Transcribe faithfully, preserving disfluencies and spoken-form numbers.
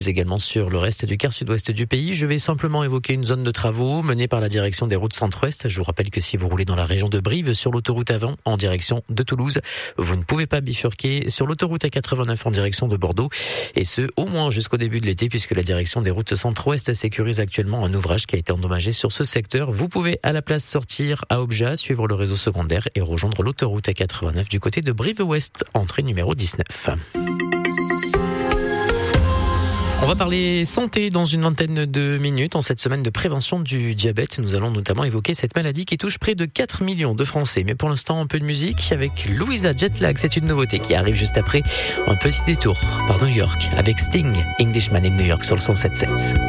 Également sur le reste du quart sud-ouest du pays. Je vais simplement évoquer une zone de travaux menée par la direction des routes centre-ouest. Je vous rappelle que si vous roulez dans la région de Brive sur l'autoroute A vingt en direction de Toulouse, vous ne pouvez pas bifurquer sur l'autoroute A quatre-vingt-neuf en direction de Bordeaux. Et ce, au moins jusqu'au début de l'été, puisque la direction des routes centre-ouest sécurise actuellement un ouvrage qui a été endommagé sur ce secteur. Vous pouvez à la place sortir à Obja, suivre le réseau secondaire et rejoindre l'autoroute A quatre-vingt-neuf du côté de Brive-Ouest, entrée numéro dix-neuf. On va parler santé dans une vingtaine de minutes. En cette semaine de prévention du diabète, nous allons notamment évoquer cette maladie qui touche près de quatre millions de Français. Mais pour l'instant, un peu de musique avec Louisa Jetlag. C'est une nouveauté qui arrive juste après un petit détour par New York avec Sting, Englishman in New York sur le cent sept sept.